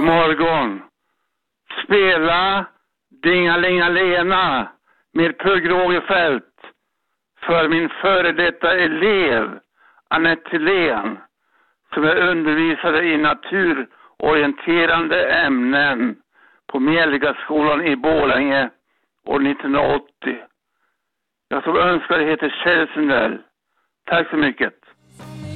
God morgon. Spela Dingalingalena med Pugh Rogefeldt för min före detta elev Annette Thylén, som är undervisare i naturorienterande ämnen på Mjällgaskolan i Borlänge år 1980. Jag som önskar heter Kjell Sundell. Tack så mycket.